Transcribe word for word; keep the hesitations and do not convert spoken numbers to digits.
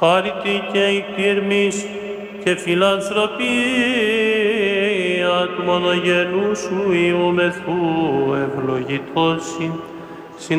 χάρητη και η τύρμης και φιλανθρωπία του μονογενού σου Υιού μεθού ευλογητώσιν,